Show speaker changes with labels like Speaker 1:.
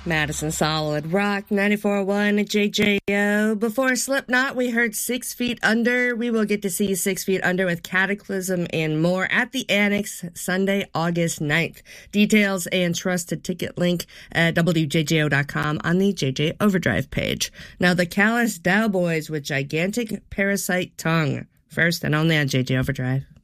Speaker 1: Madison Solid Rock 94.1 JJO. Before Slipknot, we heard 6 Feet Under. We will get to see 6 Feet Under with Cataclysm and more at the Annex Sunday, August 9th. Details and trusted ticket link at WJJO.com on the JJ Overdrive page. Now, the Callous Dow Boys with Gigantic Parasite Tongue. First and only on JJ Overdrive.